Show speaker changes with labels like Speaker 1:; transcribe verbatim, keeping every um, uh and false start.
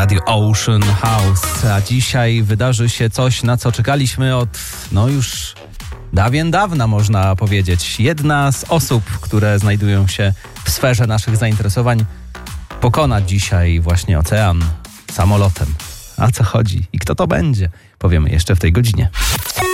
Speaker 1: Radio Ocean House, a dzisiaj wydarzy się coś, na co czekaliśmy od, no już dawien dawna, można powiedzieć. Jedna z osób, które znajdują się w sferze naszych zainteresowań, pokona dzisiaj właśnie ocean samolotem. A co chodzi i kto to będzie? Powiemy jeszcze w tej godzinie.